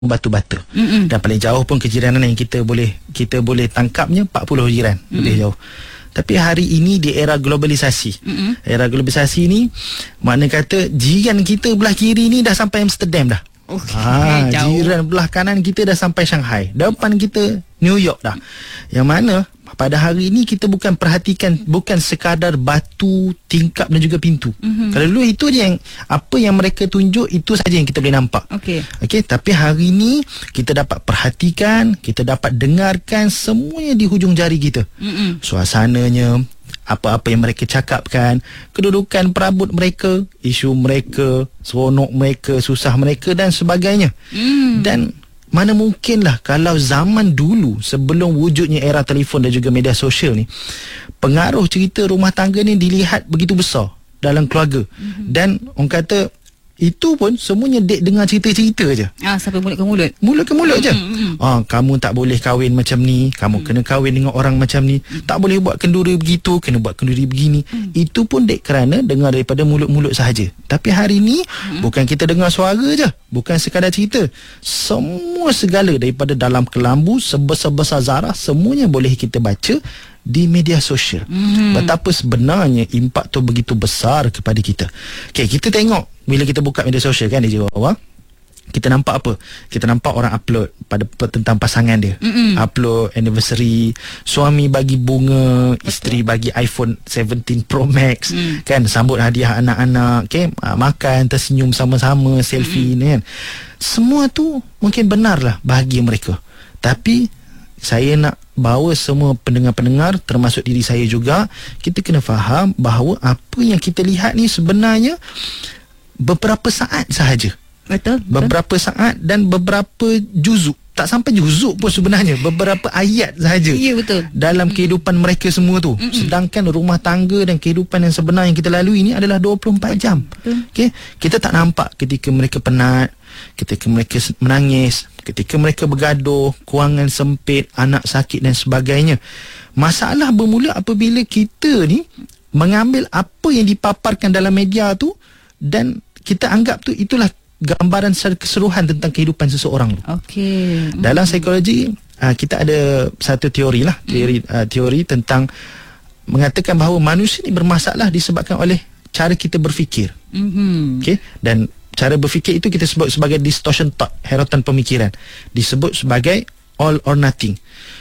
batu-batu. Dan paling jauh pun kejiranan yang kita boleh tangkapnya 40 jiran lebih jauh. Tapi hari ini di era globalisasi, era globalisasi ni makna kata jiran kita belah kiri ni dah sampai Amsterdam dah. Jiran belah kanan kita dah sampai Shanghai, depan kita New York dah. Yang mana pada hari ini kita bukan perhatikan bukan sekadar batu, tingkap dan juga pintu. Kalau dulu itu je yang apa yang mereka tunjuk, itu saja yang kita boleh nampak. Okey, tapi hari ini kita dapat perhatikan, kita dapat dengarkan semuanya di hujung jari kita. Suasananya, apa-apa yang mereka cakapkan, kedudukan perabot mereka, isu mereka, seronok mereka, susah mereka dan sebagainya. Dan mana mungkinlah kalau zaman dulu sebelum wujudnya era telefon dan juga media sosial ni, pengaruh cerita rumah tangga ni dilihat begitu besar dalam keluarga. Dan orang kata itu pun semuanya dek dengar cerita-cerita je. Sampai mulut ke mulut. Mulut ke mulut je. Kamu tak boleh kahwin macam ni, kamu kena kahwin dengan orang macam ni, tak boleh buat kenduri begitu, kena buat kenduri begini. Itu pun dek kerana dengar daripada mulut-mulut sahaja. Tapi hari ni bukan kita dengar suara je, bukan sekadar cerita. Semua segala daripada dalam kelambu, sebesar-besar zarah, semuanya boleh kita baca di media sosial. Betapa sebenarnya impak tu begitu besar kepada kita. Okay, kita tengok bila kita buka media sosial kan di bawah, kita nampak apa? Kita nampak orang upload tentang pasangan dia. Upload anniversary, suami bagi bunga, isteri bagi iPhone 17 Pro Max, kan, sambut hadiah anak-anak, okay? Makan, tersenyum sama-sama, selfie ni kan. Semua tu mungkin benarlah bahagia mereka. Tapi saya nak bahawa semua pendengar-pendengar, termasuk diri saya juga, kita kena faham bahawa apa yang kita lihat ni sebenarnya beberapa saat sahaja. Betul. Beberapa saat dan beberapa juzuk. Tak sampai juzuk pun sebenarnya, beberapa ayat sahaja. Ya, betul. Dalam kehidupan mereka semua tu. Sedangkan rumah tangga dan kehidupan yang sebenar yang kita lalui ini adalah 24 jam. Okay? Kita tak nampak ketika mereka penat, ketika mereka menangis, ketika mereka bergaduh, kewangan sempit, anak sakit dan sebagainya. Masalah bermula apabila kita ni mengambil apa yang dipaparkan dalam media tu dan kita anggap tu itulah gambaran secara keseluruhan tentang kehidupan seseorang. Dalam psikologi kita ada satu teori lah, teori tentang mengatakan bahawa manusia ni bermasalah disebabkan oleh cara kita berfikir. Okay? Dan cara berfikir itu kita sebut sebagai distortion thought, hautan pemikiran. Disebut sebagai all or nothing.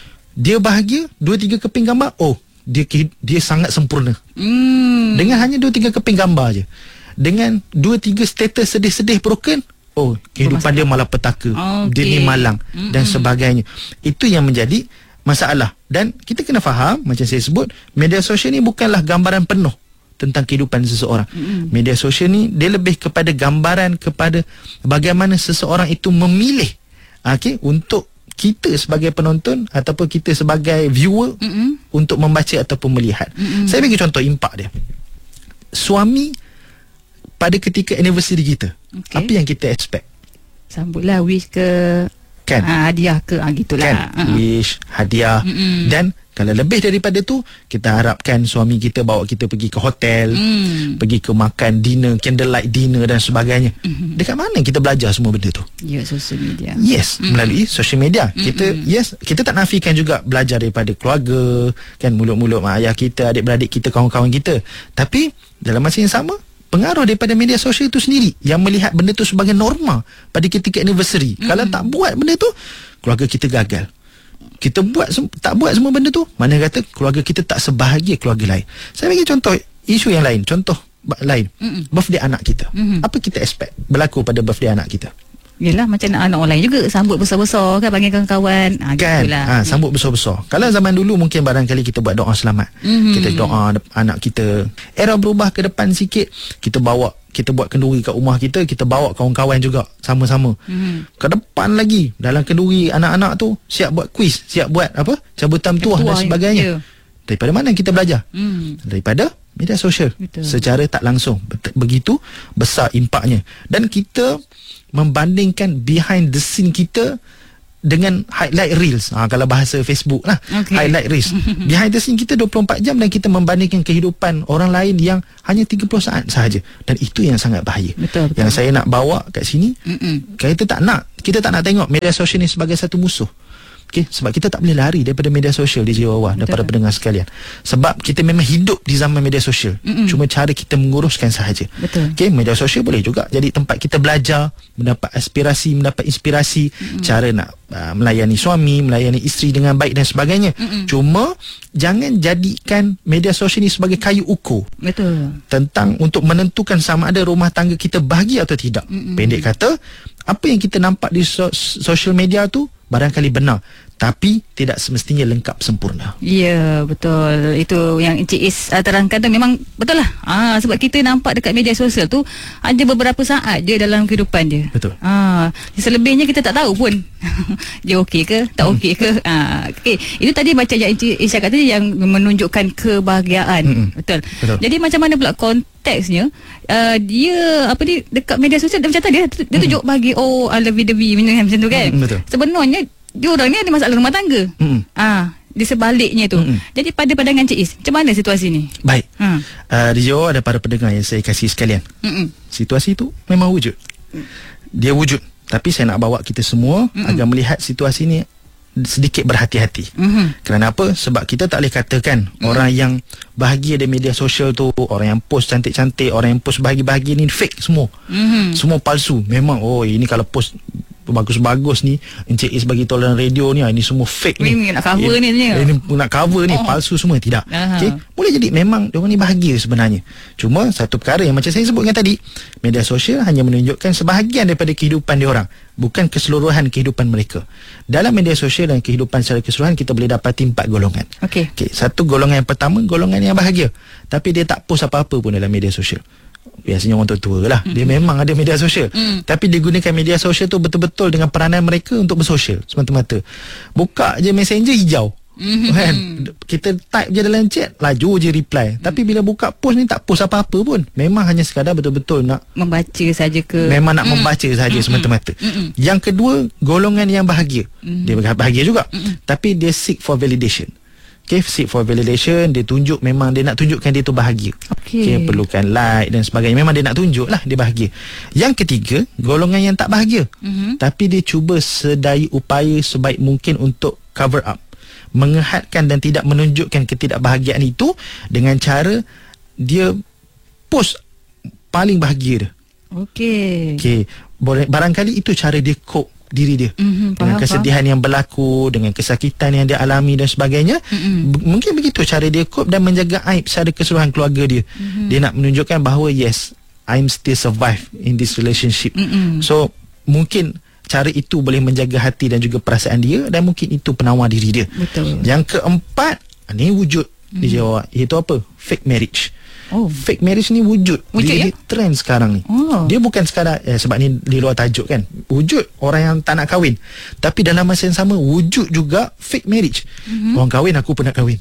Dia bahagia, 2-3 keping gambar, dia sangat sempurna. Dengan hanya 2-3 keping gambar je. Dengan 2-3 status sedih-sedih broken, kehidupan dia malapetaka, dia ni malang dan sebagainya. Itu yang menjadi masalah. Dan kita kena faham, macam saya sebut, media sosial ni bukanlah gambaran penuh tentang kehidupan seseorang. Media sosial ni dia lebih kepada gambaran kepada bagaimana seseorang itu memilih untuk kita sebagai penonton ataupun kita sebagai viewer untuk membaca ataupun melihat. Saya bagi contoh impak dia. Suami pada ketika anniversary kita, apa yang kita expect? Sambutlah, wish ke, kan? Hadiah ke, gitulah. Kan? Wish, hadiah. Dan kalau lebih daripada tu, kita harapkan suami kita bawa kita pergi ke hotel, pergi ke makan dinner, candlelight dinner dan sebagainya. Dekat mana kita belajar semua benda tu? Ya, social media. Yes, melalui social media. Kita tak nafikan juga belajar daripada keluarga, kan, mulut-mulut mak ayah kita, adik-beradik kita, kawan-kawan kita. Tapi dalam masa yang sama, pengaruh daripada media sosial itu sendiri yang melihat benda tu sebagai norma pada ketika anniversary. Kalau tak buat benda tu, keluarga kita gagal. Kita tak buat semua benda tu, mana kata keluarga kita tak sebahagia keluarga lain. Saya bagi contoh isu yang lain, contoh lain. Birthday anak kita. Apa kita expect berlaku pada birthday anak kita? Yelah, macam anak orang lain juga, sambut besar-besar kan, panggil kawan-kawan, kan? Sambut besar-besar. Kalau zaman dulu mungkin barangkali kita buat doa selamat. Kita doa anak kita. Era berubah ke depan sikit, kita buat kenduri kat rumah kita, kita bawa kawan-kawan juga sama-sama. Ke depan lagi, dalam kenduri anak-anak tu siap buat kuis, siap buat cabutan tuah dan sebagainya. Daripada mana kita belajar? Daripada media sosial. Secara tak langsung. Begitu besar impaknya. Dan kita membandingkan behind the scene kita dengan highlight reels, kalau bahasa Facebook lah, highlight reels. Behind the scene kita 24 jam dan kita membandingkan kehidupan orang lain yang hanya 30 saat sahaja, dan itu yang sangat bahaya. Betul. Yang saya nak bawa kat sini, kita tak nak tengok media sosial ni sebagai satu musuh. Okay, sebab kita tak boleh lari daripada media sosial di Jawa, daripada pendengar sekalian. Sebab kita memang hidup di zaman media sosial. Cuma cara kita menguruskan sahaja. Okay, media sosial boleh juga jadi tempat kita belajar, mendapat aspirasi, mendapat inspirasi, cara nak melayani suami, melayani isteri dengan baik dan sebagainya. Cuma jangan jadikan media sosial ni sebagai kayu ukur. Tentang untuk menentukan sama ada rumah tangga kita bahagia atau tidak. Pendek kata, apa yang kita nampak di social media tu barangkali benar, tapi tidak semestinya lengkap sempurna. Ya, betul. Itu yang Encik Is terangkan tu memang betul lah. Sebab kita nampak dekat media sosial tu ada beberapa saat je dalam kehidupan dia. Betul. Selebihnya kita tak tahu pun dia okey ke, tak okey ke. Okay. Itu tadi macam yang Encik Is cakap tadi, yang menunjukkan kebahagiaan. Betul. Jadi macam mana pula konteksnya dia apa ni dekat media sosial, macam tadi dia tunjuk bagi lovey-dovey macam tu kan. Betul. Sebenarnya dia orang ni ada masalah rumah tangga. Di sebaliknya tu. Jadi pada pandangan Cik Is, macam mana situasi ni? Baik. Di Johor ada para pendengar yang saya kasih sekalian. Situasi tu memang wujud. Dia wujud. Tapi saya nak bawa kita semua agar melihat situasi ni sedikit berhati-hati. Kerana apa? Sebab kita tak boleh katakan orang yang bahagia di media sosial tu, orang yang post cantik-cantik, orang yang post bahagia-bahagia ni fake semua. Semua palsu. Memang ini kalau post bagus-bagus ni, Encik Is bagi tahu dalam radio ni, ini semua fake ni. Ini nak cover ni. Ini nak cover ni, palsu semua. Tidak. Okay? Boleh jadi memang diorang ni bahagia sebenarnya. Cuma satu perkara yang macam saya sebutkan tadi, media sosial hanya menunjukkan sebahagian daripada kehidupan diorang, bukan keseluruhan kehidupan mereka. Dalam media sosial dan kehidupan secara keseluruhan, kita boleh dapati 4 golongan. Okay. Satu golongan yang pertama, golongan yang bahagia, tapi dia tak post apa-apa pun dalam media sosial. Biasanya orang tua-tua lah. Dia memang ada media sosial, tapi dia gunakan media sosial tu betul-betul dengan peranan mereka untuk bersosial semata-mata. Buka je messenger hijau, kan? Kita type je dalam chat, laju je reply. Tapi bila buka post ni, tak post apa-apa pun. Memang hanya sekadar betul-betul nak membaca saja ke? Memang nak membaca saja semata-mata. Yang kedua, golongan yang bahagia. Dia bahagia juga, tapi dia seek for validation. Seek for validation. Dia tunjuk, memang dia nak tunjukkan dia tu bahagia. Perlukan like dan sebagainya. Memang dia nak tunjuk lah dia bahagia. Yang ketiga, golongan yang tak bahagia, tapi dia cuba sedaya upaya sebaik mungkin untuk cover up, mengehatkan dan tidak menunjukkan ketidakbahagiaan itu dengan cara dia post paling bahagia dia. Barangkali itu cara dia cope diri dia dengan kesedihan yang berlaku, dengan kesakitan yang dia alami dan sebagainya. Mungkin begitu cara dia cope dan menjaga aib secara keseluruhan keluarga dia. Dia nak menunjukkan bahawa yes, I'm still survive in this relationship. So mungkin cara itu boleh menjaga hati dan juga perasaan dia, dan mungkin itu penawar diri dia. Yang keempat, ni wujud di Jawa, iaitu apa? Fake marriage. Fake marriage ni wujud dia trend sekarang ni. Dia bukan sekadar sebab ni di luar tajuk kan, wujud orang yang tak nak kahwin, tapi dalam masa yang sama wujud juga fake marriage. Orang kahwin, aku pun nak kahwin.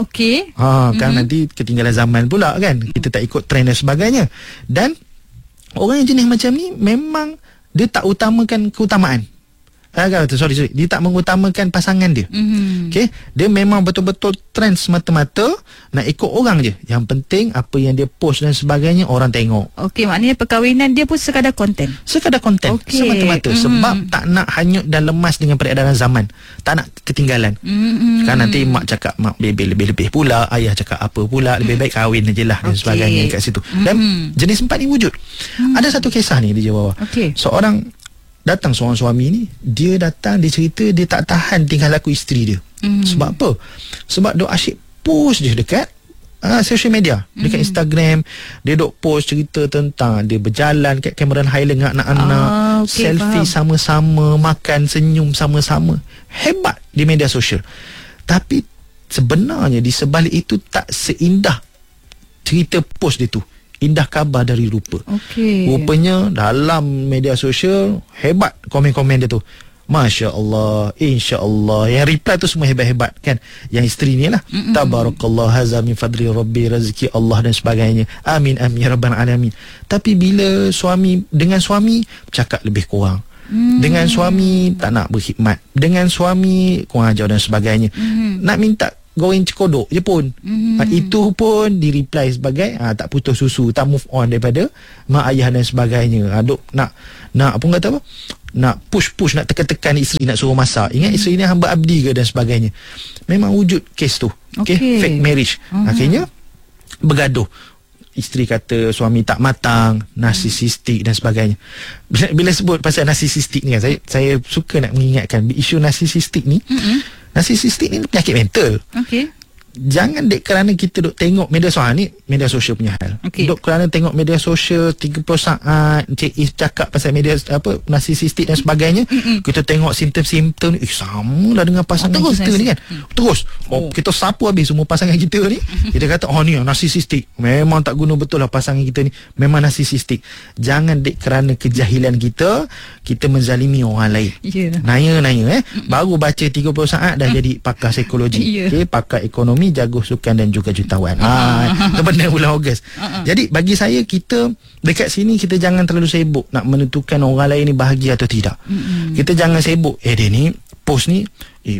Kan nanti ketinggalan zaman pula kan, kita tak ikut trend dan sebagainya. Dan orang yang jenis macam ni memang dia tak utamakan keutamaan. Sorry, dia tak mengutamakan pasangan dia. Dia memang betul-betul trend semata-mata nak ikut orang je. Yang penting apa yang dia post dan sebagainya orang tengok. Maknanya perkahwinan dia pun sekadar konten. Semata-mata. Sebab tak nak hanyut dan lemas dengan peredaran zaman, tak nak ketinggalan. Kan nanti mak cakap mak lebih-lebih pula, ayah cakap apa pula, lebih baik kahwin je lah dan sebagainya kat situ. Dan jenis empat ni wujud. Ada satu kisah ni di Jawa. Seorang datang, seorang suami ni, dia datang, dia cerita dia tak tahan tingkah laku isteri dia. Sebab apa? Sebab dia asyik post je dekat social media, dekat Instagram. Dia duk post cerita tentang dia berjalan kat Cameron Highland dengan anak-anak, selfie sama-sama, makan, senyum sama-sama. Hebat di media sosial. Tapi sebenarnya di sebalik itu tak seindah cerita post dia tu. Indah kabar dari rupa. Rupanya dalam media sosial hebat komen-komen dia tu. Masya Allah, Insya Allah. Yang reply tu semua hebat-hebat kan. Yang isteri ni lah, Tabarakallah, haza min fadli Rabbi, rezeki Allah dan sebagainya. Amin amin ya rabbal alamin. Tapi bila suami dengan suami cakap lebih kurang, Dengan suami tak nak berkhidmat, dengan suami kurang ajar dan sebagainya, nak minta goreng cekodok je pun, itu pun di reply sebagai tak putus susu, tak move on daripada mak ayah dan sebagainya. Duk nak apa kata apa, nak push, nak tekan-tekan isteri nak suruh masak. Ingat isteri ni hamba abdi ke dan sebagainya. Memang wujud kes tu. Okay? Fake marriage. Akhirnya bergaduh. Isteri kata suami tak matang, narsisistik dan sebagainya. Bila sebut pasal narsisistik ni kan, saya suka nak mengingatkan isu narsisistik ni. Narsisistik ni penyakit mental. Jangan dek kerana kita duk tengok media sosial ni, media sosial punya hal. Duk kerana tengok media sosial 30 saat Encik Is cakap pasal media apa narsisistik dan sebagainya, kita tengok simptom-simptom ni samalah dengan pasangan kita ni kan. Terus kita sapu habis semua pasangan kita ni. Kita kata ni narsisistik. Memang tak guna betul lah pasangan kita ni, memang narsisistik. Jangan dek kerana kejahilan kita menzalimi orang lain. Nanya baru baca 30 saat dah jadi pakar psikologi, pakar ekonomi, jago sukan dan juga jutawan. Itu benda bulan Ogos. Jadi bagi saya, kita dekat sini kita jangan terlalu sibuk nak menentukan orang lain ni bahagia atau tidak. Kita jangan sibuk dia ni post ni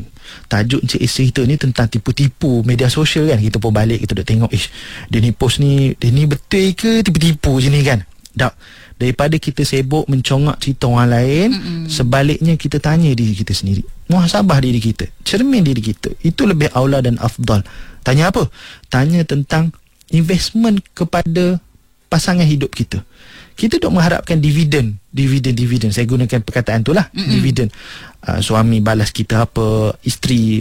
tajuk Encik Is cerita ni tentang tipu-tipu media sosial kan. Kita pun balik, kita duk tengok dia ni post ni, dia ni betul ke tipu-tipu je ni kan. Daripada kita sibuk mencongak cerita orang lain, sebaliknya kita tanya diri kita sendiri, muhasabah diri kita, cermin diri kita. Itu lebih aula dan afdal. Tanya apa? Tanya tentang investment kepada pasangan hidup kita. Kita duk mengharapkan dividen. Saya gunakan perkataan tu lah, dividen. Suami balas kita apa, isteri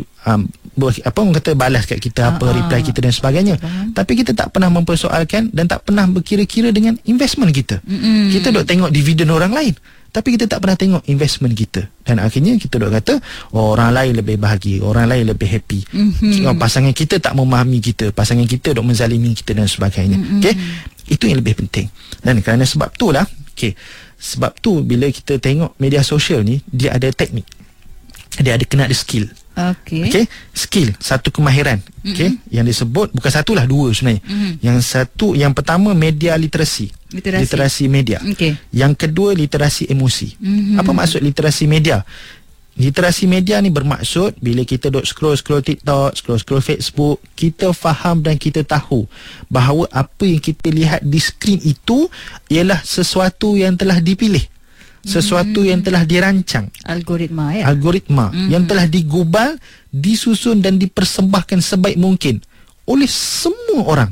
orang kata balas kat kita apa, reply kita dan sebagainya. Tapi kita tak pernah mempersoalkan dan tak pernah berkira-kira dengan investment kita. Kita duk tengok dividen orang lain, tapi kita tak pernah tengok investment kita. Dan akhirnya kita duk kata orang lain lebih bahagia, orang lain lebih happy. Pasangan kita tak memahami kita, pasangan kita duk menzalimi kita dan sebagainya. Itu yang lebih penting. Dan kerana sebab tu lah, sebab tu bila kita tengok media sosial ni, dia ada teknik, dia ada kena ada skill. Skill, satu kemahiran. Yang disebut bukan satulah, dua sebenarnya. Yang pertama media literasi media. Yang kedua literasi emosi. Apa maksud literasi media? Literasi media ni bermaksud bila kita duk scroll TikTok, scroll Facebook, kita faham dan kita tahu bahawa apa yang kita lihat di skrin itu ialah sesuatu yang telah dipilih, sesuatu yang telah dirancang, algoritma yang telah digubal, disusun dan dipersembahkan sebaik mungkin oleh semua orang.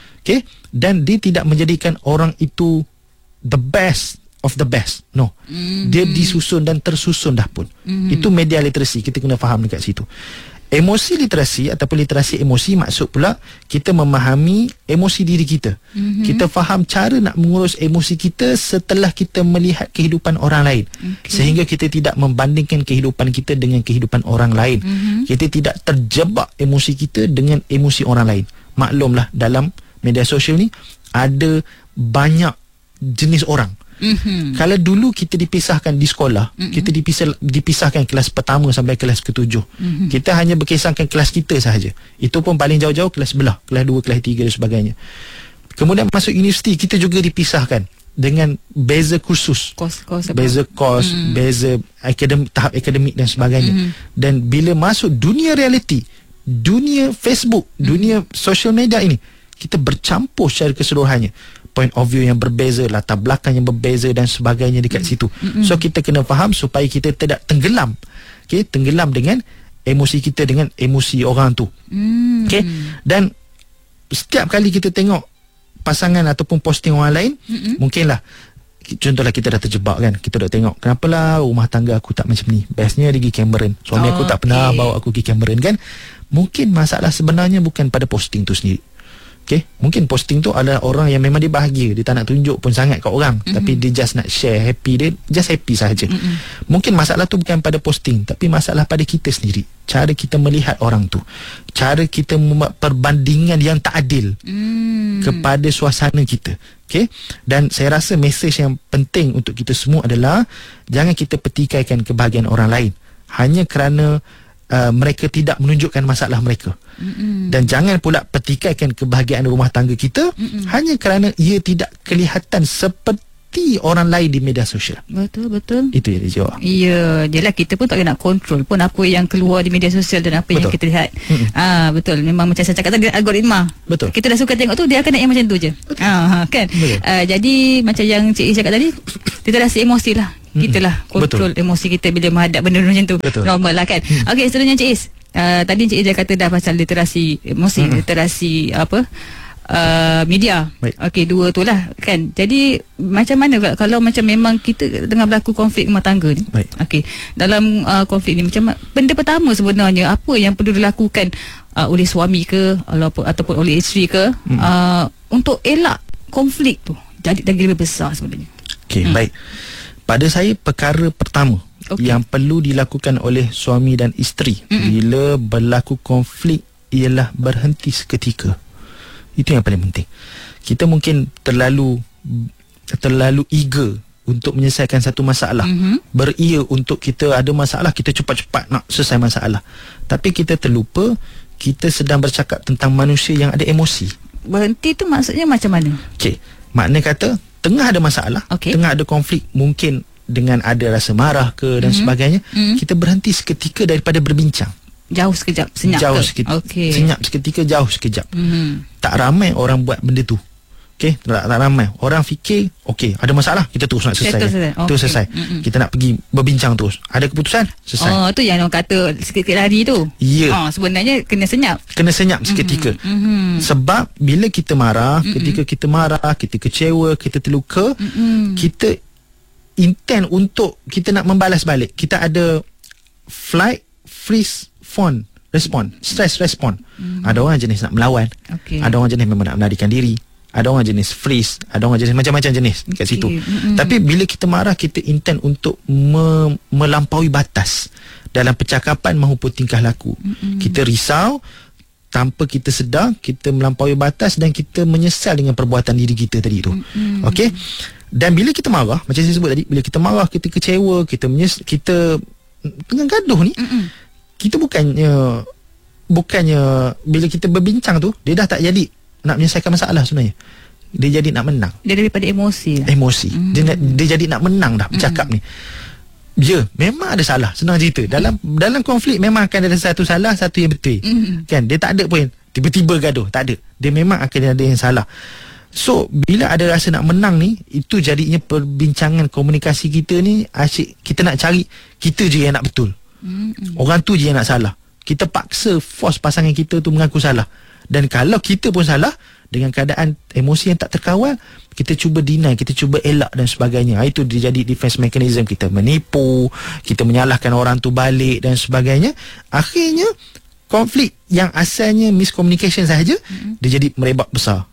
Dan dia tidak menjadikan orang itu the best of the best. No. Dia disusun dan tersusun dah pun. Itu media literasi. Kita kena faham dekat situ. Emosi literasi ataupun literasi emosi maksud pula kita memahami emosi diri kita. Kita faham cara nak mengurus emosi kita setelah kita melihat kehidupan orang lain. Sehingga kita tidak membandingkan kehidupan kita dengan kehidupan orang lain. Kita tidak terjebak emosi kita dengan emosi orang lain. Maklumlah dalam media sosial ni ada banyak jenis orang. Kalau dulu kita dipisahkan di sekolah, kita dipisahkan kelas pertama sampai kelas ke-7. Kita hanya berkisahkan kelas kita sahaja. Itu pun paling jauh-jauh kelas sebelah, kelas 2, kelas 3 dan sebagainya. Kemudian masuk universiti, kita juga dipisahkan dengan beza kursus, beza kos, beza tahap akademik dan sebagainya. Dan bila masuk dunia realiti, dunia Facebook, dunia social media ini, kita bercampur secara keseluruhannya. Point of view yang berbeza, latar belakang yang berbeza dan sebagainya dekat situ. So kita kena faham supaya kita tidak tenggelam. Tenggelam dengan emosi kita, dengan emosi orang tu. Dan setiap kali kita tengok pasangan ataupun posting orang lain, mungkinlah contohlah kita dah terjebak kan, kita dah tengok kenapalah rumah tangga aku tak macam ni, bestnya dia pergi Cameron, suami aku tak pernah bawa aku pergi Cameron kan. Mungkin masalah sebenarnya bukan pada posting tu sendiri. Mungkin posting tu adalah orang yang memang dia bahagia, dia tak nak tunjuk pun sangat kat orang, tapi dia just nak share happy, dia just happy sahaja. Mungkin masalah tu bukan pada posting, tapi masalah pada kita sendiri, cara kita melihat orang tu, cara kita membuat perbandingan yang tak adil kepada suasana kita. Dan saya rasa mesej yang penting untuk kita semua adalah jangan kita petikaikan kebahagiaan orang lain hanya kerana mereka tidak menunjukkan masalah mereka. Dan jangan pula petikaikan kebahagiaan rumah tangga kita hanya kerana ia tidak kelihatan seperti hati orang lain di media sosial. Betul. Itu yang dia jawab. Ya, jelah kita pun tak boleh nak kontrol pun apa yang keluar di media sosial dan apa yang kita lihat. Betul. Memang macam saya cakap tadi, algoritma. Betul. Kita dah suka tengok tu, dia akan nak yang macam tu je. Kan? Jadi macam yang Cik Is cakap tadi, kita rasa emosi lah. Kita lah kontrol emosi kita bila menghadap benda macam tu. Normal lah kan. Okey, seterusnya Cik Is. Tadi Cik Is dah kata dah pasal literasi emosi, literasi media. Okey, dua tu lah kan. Jadi macam mana kalau macam memang kita tengah berlaku konflik rumah tangga ni? Okey, dalam konflik ni macam benda pertama sebenarnya apa yang perlu dilakukan oleh suami ke ataupun oleh isteri ke untuk elak konflik tu jadi lagi lebih besar sebenarnya? Okey, baik. Pada saya perkara pertama yang perlu dilakukan oleh suami dan isteri bila berlaku konflik ialah berhenti seketika. Itu yang paling penting. Kita mungkin terlalu eager untuk menyelesaikan satu masalah. Beria untuk kita ada masalah, kita cepat-cepat nak selesai masalah. Tapi kita terlupa kita sedang bercakap tentang manusia yang ada emosi. Berhenti tu maksudnya macam mana? Okey, makna kata tengah ada masalah, tengah ada konflik, mungkin dengan ada rasa marah ke dan sebagainya, kita berhenti seketika daripada berbincang. Jauh sekejap, senyap jauh ke? Senyap seketika, jauh sekejap. Tak ramai orang buat benda tu. Okey, tak ramai. Orang fikir, okey, ada masalah, kita terus nak selesai. Terus selesai. Kita nak pergi berbincang terus. Ada keputusan, selesai. Tu yang orang kata sikit-sikit lari tu. Ya. Sebenarnya kena senyap. Kena senyap seketika. Sebab bila kita marah, ketika kita marah, kita kecewa, kita terluka, kita intent untuk kita nak membalas balik. Kita ada flight, freeze, fawn, respond, stress respond. Ada orang jenis nak melawan, ada orang jenis memang nak melarikan diri, ada orang jenis freeze, ada orang jenis macam-macam jenis kat situ. Tapi bila kita marah, kita intent untuk melampaui batas dalam percakapan maupun tingkah laku. Kita risau tanpa kita sedar, kita melampaui batas dan kita menyesal dengan perbuatan diri kita tadi tu. Okey. Dan bila kita marah, macam saya sebut tadi, bila kita marah, kita kecewa, kita tengah gaduh ni, kita bukannya bila kita berbincang tu, dia dah tak jadi nak menyelesaikan masalah sebenarnya. Dia jadi nak menang. Dia daripada emosi. Dia jadi nak menang dah bercakap ni. Ya, memang ada salah. Senang cerita. Dalam konflik memang akan ada satu salah, satu yang betul. Kan? Dia tak ada pun tiba-tiba gaduh. Tak ada. Dia memang akan ada yang salah. So, bila ada rasa nak menang ni, itu jadinya perbincangan komunikasi kita ni asyik. Kita nak cari kita je yang nak betul. Orang tu je yang nak salah. Kita paksa force pasangan kita tu mengaku salah. Dan kalau kita pun salah, dengan keadaan emosi yang tak terkawal, kita cuba deny, kita cuba elak dan sebagainya. Itu dia jadi defense mechanism kita. Menipu, kita menyalahkan orang tu balik dan sebagainya. Akhirnya konflik yang asalnya miscommunication sahaja, dia jadi merebak besar.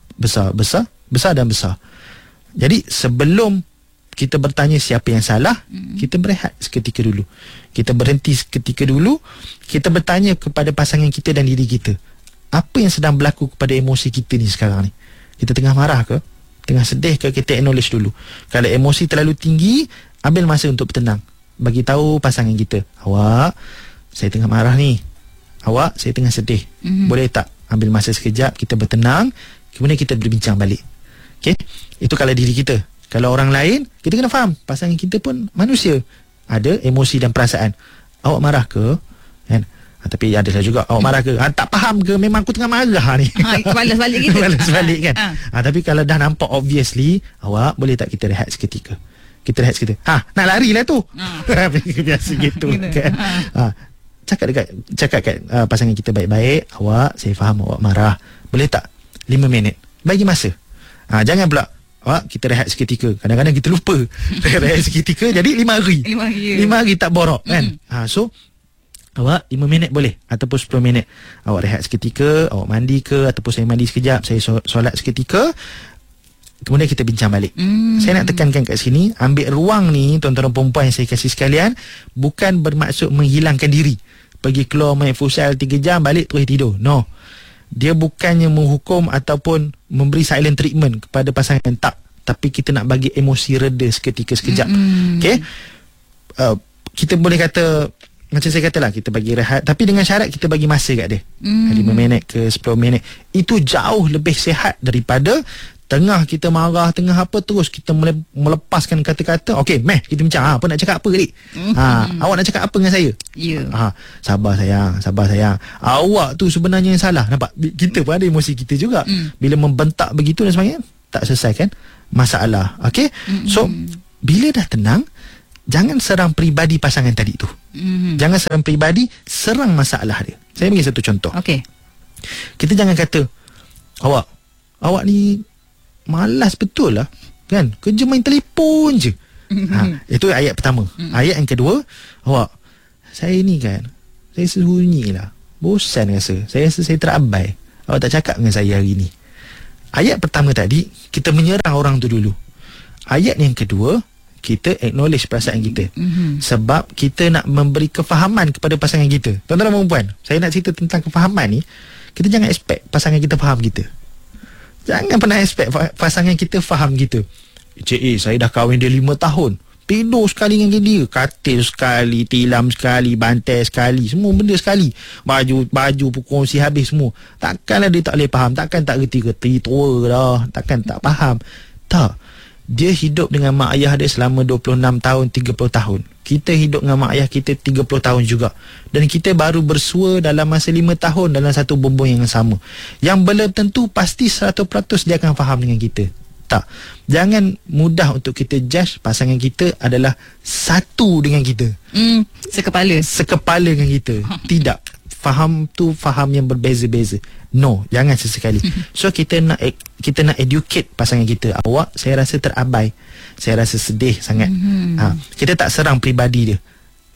Jadi sebelum kita bertanya siapa yang salah, kita berehat seketika dulu. Kita berhenti seketika dulu. Kita bertanya kepada pasangan kita dan diri kita, apa yang sedang berlaku kepada emosi kita ni sekarang ni? Kita tengah marah ke? Tengah sedih ke? Kita acknowledge dulu. Kalau emosi terlalu tinggi, ambil masa untuk bertenang. Bagi tahu pasangan kita, awak, saya tengah marah ni. Awak, saya tengah sedih. Boleh tak ambil masa sekejap, kita bertenang, kemudian kita berbincang balik. Okay? Itu kalau diri kita. Kalau orang lain, kita kena faham pasangan kita pun manusia, ada emosi dan perasaan. Awak marah ke? Kan? Tapi adalah juga awak marah ke? Tak faham ke? Memang aku tengah marah ni. Balas balik gitu. Balas balik kan. Tapi kalau dah nampak obviously, awak boleh tak kita rehat seketika? Kita rehat seketika. Nak lari lah tu. Biasa gitu kan. Cakap kat pasangan kita baik-baik. Awak, saya faham awak marah. Boleh tak 5 minit? Bagi masa. Jangan pula kita rehat seketika. Kadang-kadang kita lupa rehat seketika. Jadi 5 hari 5 hari tak borok kan. So awak 5 minit boleh, ataupun 10 minit awak rehat seketika. Awak mandi ke, ataupun saya mandi sekejap, saya solat seketika, kemudian kita bincang balik. Saya nak tekankan kat sini, ambil ruang ni tuan-tuan dan perempuan yang saya kasih sekalian, bukan bermaksud menghilangkan diri, pergi keluar main futsal 3 jam, balik terus tidur. No, dia bukannya menghukum ataupun memberi silent treatment kepada pasangan, tak. Tapi kita nak bagi emosi reda seketika sekejap. Okay, kita boleh kata, macam saya katalah, kita bagi rehat, tapi dengan syarat kita bagi masa kat dia. 5 minit ke 10 minit. Itu jauh lebih sihat daripada Tengah kita marah, tengah apa, terus kita melepaskan kata-kata. Okey, meh, kita bincang. Apa nak cakap apa, adik? Awak nak cakap apa dengan saya? Sabar sayang. Awak tu sebenarnya yang salah. Nampak? Kita pun ada emosi kita juga. Bila membentak begitu dan sebagainya, tak selesaikan masalah. Okey? So, bila dah tenang, jangan serang peribadi pasangan tadi tu. Jangan serang peribadi, serang masalah dia. Saya bagi satu contoh. Okey. Kita jangan kata, awak ni malas betul lah, kan? Kerja main telefon je. Itu ayat pertama. Ayat yang kedua, saya ni kan, saya sembunyi lah, bosan rasa. Saya rasa saya terabai. Awak tak cakap dengan saya hari ni. Ayat pertama tadi, kita menyerang orang tu dulu. Ayat yang kedua, kita acknowledge perasaan kita. Sebab kita nak memberi kefahaman kepada pasangan kita. Tuan-tuan dan perempuan, saya nak cerita tentang kefahaman ni. Kita jangan expect pasangan kita faham kita. Jangan pernah expect pasangan kita faham kita. Cik, saya dah kahwin dia 5 tahun. Tidur sekali dengan dia. Katil sekali, tilam sekali, bantai sekali, semua benda sekali. Baju pun kongsi habis semua. Takkanlah dia tak boleh faham. Takkan tak reti-reti, tua dah. Takkan tak faham. Tak. Dia hidup dengan mak ayah dia selama 26 tahun, 30 tahun. Kita hidup dengan mak ayah kita 30 tahun juga. Dan kita baru bersua dalam masa 5 tahun dalam satu bumbung yang sama. Yang belum tentu pasti 100% dia akan faham dengan kita. Tak. Jangan mudah untuk kita judge pasangan kita adalah satu dengan kita. Sekepala dengan kita. Tidak. Faham tu faham yang berbeza-beza. No, jangan sesekali. So kita nak educate pasangan kita. Awak, saya rasa terabai. Saya rasa sedih sangat. Kita tak serang peribadi dia.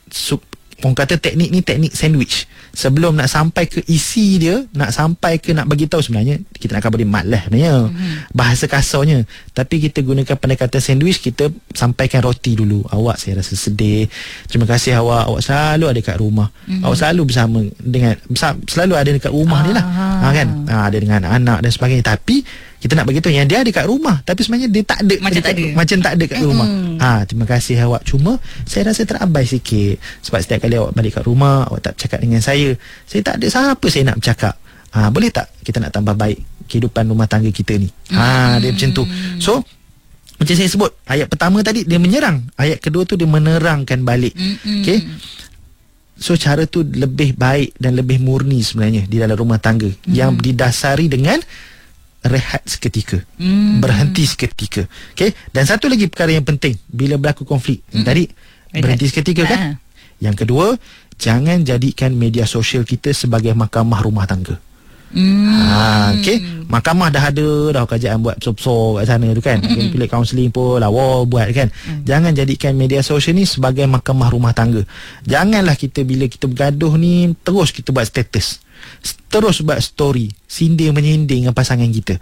Orang kata teknik ni teknik sandwich. Sebelum nak sampai ke isi dia, nak sampai ke nak bagi tahu sebenarnya kita nak beri mat lah sebenarnya. Bahasa kasarnya. Tapi kita gunakan pendekatan sandwich, kita sampaikan roti dulu. Awak, saya rasa sedih. Terima kasih awak selalu ada kat rumah. Awak selalu bersama dengan selalu ada dekat rumah ni lah. Kan? Ada dengan anak dan sebagainya. Tapi kita nak beritahu yang dia ada kat rumah, tapi sebenarnya dia tak ada. Macam tak ada kat rumah. Terima kasih awak. Cuma saya rasa terabai sikit. Sebab setiap kali awak balik kat rumah, awak tak cakap dengan saya tak ada siapa saya nak bercakap. Boleh tak kita nak tambah baik kehidupan rumah tangga kita ni? Dia macam tu. So macam saya sebut, ayat pertama tadi dia menyerang, ayat kedua tu dia menerangkan balik. Okay. So cara tu lebih baik dan lebih murni sebenarnya di dalam rumah tangga, yang didasari dengan rehat seketika, berhenti seketika. Okay. Dan satu lagi perkara yang penting bila berlaku konflik tadi, berhenti seketika kan. Yang kedua, jangan jadikan media sosial kita sebagai mahkamah rumah tangga. Okay. Mahkamah dah ada kerajaan buat besar-besar kat sana tu kan. Pilih kaunseling pun lawa buat kan. Jangan jadikan media sosial ni sebagai mahkamah rumah tangga. Janganlah kita bila kita bergaduh ni terus kita buat status, terus buat story, sindir menyindir dengan pasangan kita,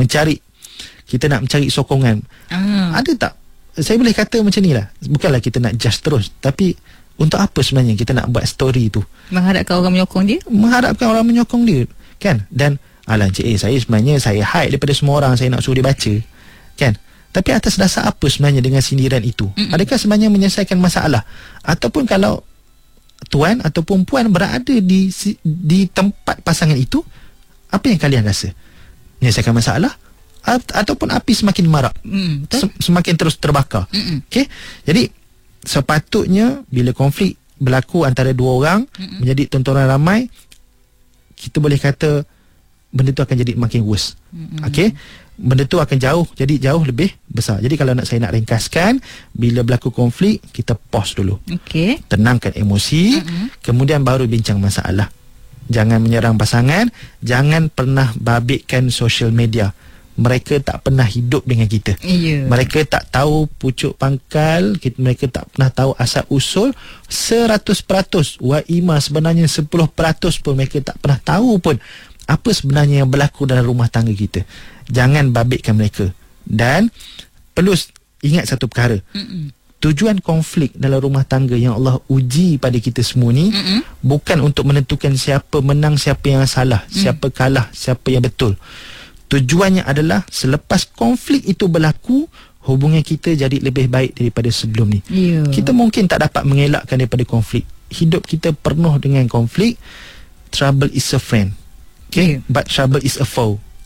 kita nak mencari sokongan. Ada tak? Saya boleh kata macam ni lah, bukanlah kita nak judge terus, tapi untuk apa sebenarnya kita nak buat story tu? Mengharapkan orang menyokong dia kan. Dan saya sebenarnya saya hide daripada semua orang, saya nak suruh dia baca kan. Tapi atas dasar apa sebenarnya dengan sindiran itu? Adakah sebenarnya menyelesaikan masalah? Ataupun kalau tuan ataupun puan berada di tempat pasangan itu, apa yang kalian rasa? Menyelesaikan masalah ataupun api semakin marak, semakin terus terbakar. Okay? Jadi sepatutnya bila konflik berlaku antara dua orang menjadi tontonan ramai, kita boleh kata benda tu akan jadi makin worse. Okay? Benda tu akan jauh lebih besar. Jadi kalau saya nak ringkaskan, bila berlaku konflik, kita pause dulu. Okay. Tenangkan emosi, kemudian baru bincang masalah. Jangan menyerang pasangan, jangan pernah babitkan social media. Mereka tak pernah hidup dengan kita. Mereka tak tahu pucuk pangkal, mereka tak pernah tahu asal usul 100%. Wa ima sebenarnya 10% pun mereka tak pernah tahu pun apa sebenarnya yang berlaku dalam rumah tangga kita. Jangan babitkan mereka. Dan perlu ingat satu perkara. Tujuan konflik dalam rumah tangga yang Allah uji pada kita semua ni bukan untuk menentukan siapa menang, siapa yang salah, siapa kalah, siapa yang betul. Tujuannya adalah selepas konflik itu berlaku, hubungan kita jadi lebih baik daripada sebelum ni. Kita mungkin tak dapat mengelakkan daripada konflik. Hidup kita penuh dengan konflik. Trouble is a friend. Okay? But trouble is a foe.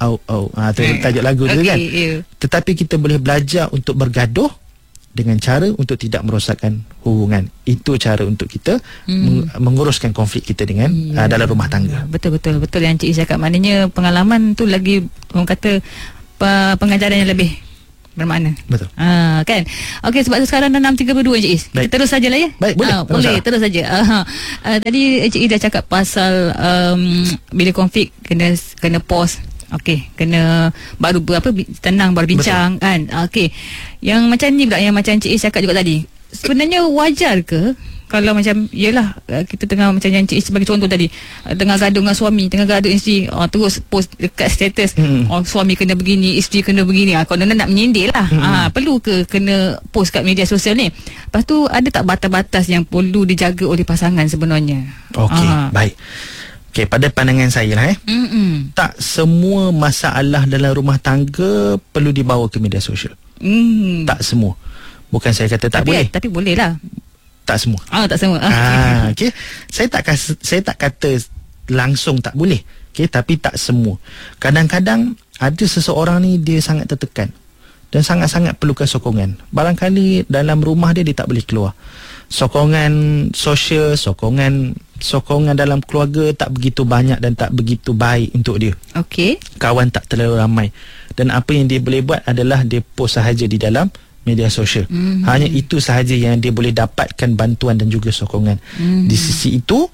tu tajuk lagu tu kan. Tetapi kita boleh belajar untuk bergaduh dengan cara untuk tidak merosakkan hubungan. Itu cara untuk kita menguruskan konflik kita dengan dalam rumah tangga. Betul yang Cik Is cakap. Maknanya pengalaman tu lagi, orang kata, pengajaran yang lebih bermakna. Betul. Kan. Okey, sebab sekarang dah 6.32 Cik Is. Kita terus sajalah ya. Baik, boleh. Boleh, terus saja. Tadi Cik Is dah cakap pasal bila konflik kena pause. Okey, kena baru tenang baru bincang. Betul. Kan. Okey. Yang macam ni pula, yang macam Cik Is cakap juga tadi. Sebenarnya wajar ke kalau macam, yelah, kita tengah macam yang Cik Is sebagai contoh tadi, tengah gaduh dengan suami, tengah gaduh isteri, terus post dekat status, suami kena begini, isteri kena begini, kalau nak menyindir lah. Perlu ke kena post kat media sosial ni? Lepas tu, ada tak batas-batas yang perlu dijaga oleh pasangan sebenarnya? Okey, baik. Okey, pada pandangan saya lah tak semua masalah dalam rumah tangga perlu dibawa ke media sosial. Tak semua. Bukan saya kata tak boleh. Tapi boleh lah. Tak semua. Tak semua. Okey. Saya tak kata langsung tak boleh. Okey, tapi tak semua. Kadang-kadang ada seseorang ni dia sangat tertekan dan sangat-sangat perlukan sokongan. Barangkali dalam rumah dia tak boleh keluar. Sokongan sosial, sokongan dalam keluarga tak begitu banyak dan tak begitu baik untuk dia. Okey. Kawan tak terlalu ramai. Dan apa yang dia boleh buat adalah dia post sahaja di dalam media sosial. Hanya itu sahaja yang dia boleh dapatkan bantuan dan juga sokongan. Di sisi itu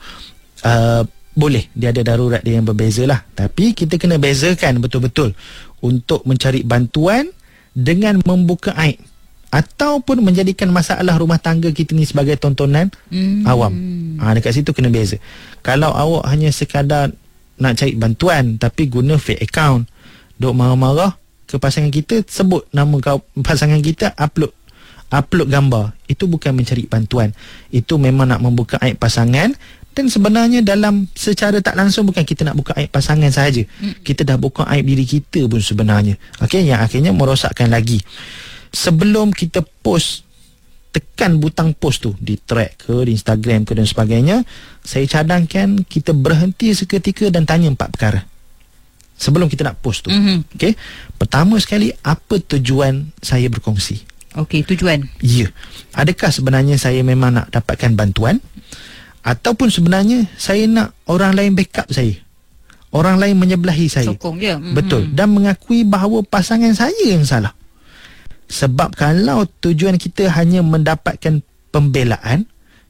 boleh dia ada darurat dia yang berbeza lah. Tapi kita kena bezakan betul-betul untuk mencari bantuan dengan membuka aib ataupun menjadikan masalah rumah tangga kita ni sebagai tontonan awam. Dekat situ kena beza. Kalau awak hanya sekadar nak cari bantuan tapi guna fake account, duk marah-marah ke pasangan kita, sebut nama pasangan kita, upload gambar, itu bukan mencari bantuan. Itu memang nak membuka aib pasangan. Dan sebenarnya dalam secara tak langsung bukan kita nak buka aib pasangan sahaja, kita dah buka aib diri kita pun sebenarnya. Okey, yang akhirnya merosakkan lagi. Sebelum kita post, tekan butang post tu di Thread ke, di Instagram ke dan sebagainya, saya cadangkan kita berhenti seketika dan tanya 4 perkara sebelum kita nak post tu. Okey. Pertama sekali, apa tujuan saya berkongsi? Okey, tujuan. Ya. Adakah sebenarnya saya memang nak dapatkan bantuan, ataupun sebenarnya saya nak orang lain backup saya, orang lain menyebelahi saya, sokong je. Betul. Dan mengakui bahawa pasangan saya yang salah. Sebab kalau tujuan kita hanya mendapatkan pembelaan,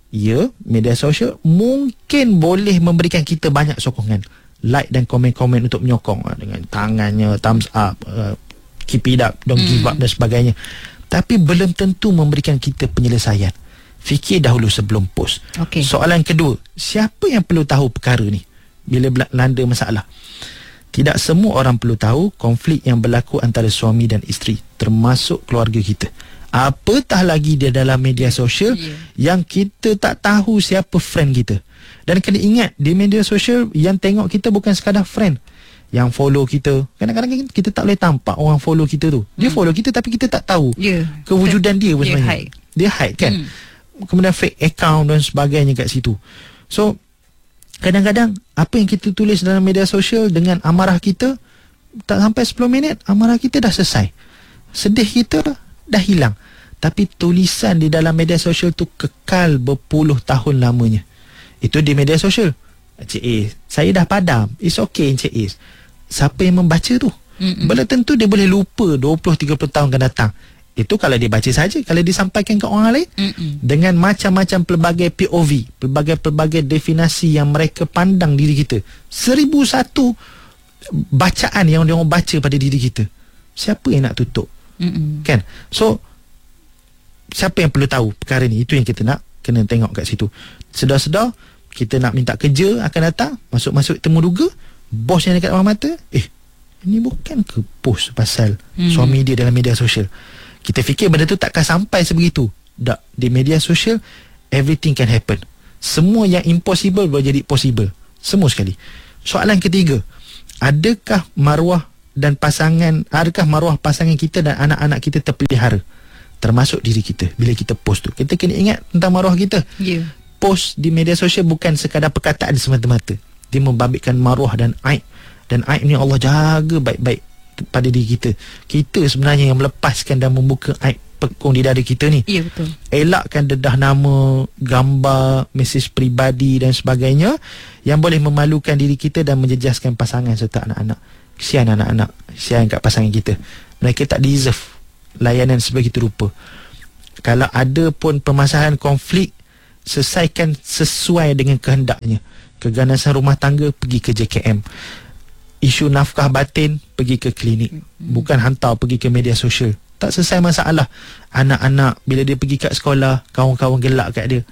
media sosial mungkin boleh memberikan kita banyak sokongan, like dan komen-komen untuk menyokong dengan tangannya, thumbs up, keep it up, don't give up dan sebagainya. Tapi belum tentu memberikan kita penyelesaian. Fikir dahulu sebelum post. Soalan kedua, siapa yang perlu tahu perkara ni bila melanda masalah? Tidak semua orang perlu tahu konflik yang berlaku antara suami dan isteri, termasuk keluarga kita. Apatah lagi dia dalam media sosial yang kita tak tahu siapa friend kita. Dan kena ingat, di media sosial yang tengok kita bukan sekadar friend, yang follow kita. Kadang-kadang kita tak boleh tampak orang follow kita tu. Dia follow kita tapi kita tak tahu kewujudan dia pun sebenarnya. Dia hide kan. Kemudian fake account dan sebagainya kat situ. So kadang-kadang apa yang kita tulis dalam media sosial dengan amarah kita, tak sampai 10 minit amarah kita dah selesai, sedih kita dah hilang. Tapi tulisan di dalam media sosial tu kekal berpuluh tahun lamanya. Itu di media sosial. Cik Is, saya dah padam. It's okay Cik Is. Siapa yang membaca tu? Belum tentu dia boleh lupa 20-30 tahun akan datang. Itu kalau dia baca saja. Kalau disampaikan ke orang lain dengan macam-macam pelbagai POV, pelbagai definisi yang mereka pandang diri kita, 1001 bacaan yang dia orang baca pada diri kita, siapa yang nak tutup? Kan? So siapa yang perlu tahu perkara ni? Itu yang kita nak kena tengok kat situ. Sedar-sedar kita nak minta kerja akan datang, masuk-masuk temu duga, bos yang dekat depan mata, ini bukan ke post pasal suami dia dalam media sosial. Kita fikir benda tu takkan sampai sebegitu. Tak, di media sosial everything can happen. Semua yang impossible boleh jadi possible. Semua sekali. Soalan ketiga, adakah maruah pasangan kita dan anak-anak kita terpelihara, termasuk diri kita bila kita post tu? Kita kena ingat tentang maruah kita. Post di media sosial bukan sekadar perkataan semata-mata. Dia membabitkan maruah dan aib Dan aib ni Allah jaga baik-baik pada diri kita. Kita sebenarnya yang melepaskan dan membuka aib pekung di dada kita ni. Ya, betul. Elakkan dedah nama, gambar, mesej peribadi dan sebagainya yang boleh memalukan diri kita dan menjejaskan pasangan serta anak-anak. Kesian anak-anak, kesian kat pasangan kita. Mereka tak deserve layanan sebegitu rupa. Kalau ada pun permasalahan konflik, selesaikan sesuai dengan kehendaknya. Keganasan rumah tangga, pergi ke JKM. Isu nafkah batin, pergi ke klinik. Bukan hantar pergi ke media sosial. Tak selesai masalah. Anak-anak bila dia pergi kat sekolah, kawan-kawan gelak kat dia.